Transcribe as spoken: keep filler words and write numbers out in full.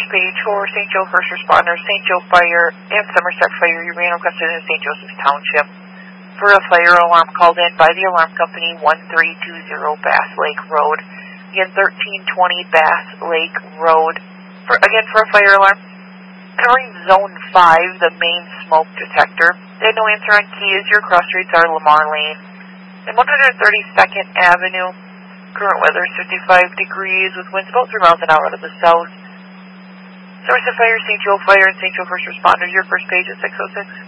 first page for Saint Joe First Responders, Saint Joe Fire, and Somerset Fire. You ran requested in Saint Joseph's Township for a fire alarm called in by the alarm company, one three two zero Bass Lake Road. Again, thirteen twenty Bass Lake Road. For, again, for a fire alarm. Covering Zone five, the main smoke detector. They had no answer on keys. Your cross streets are Lamar Lane and one thirty-second Avenue. Current weather is fifty-five degrees with winds about three miles an hour out of the south. Somerset Fire, Saint Joe Fire, and Saint Joe First Responders. Your first page is six oh six.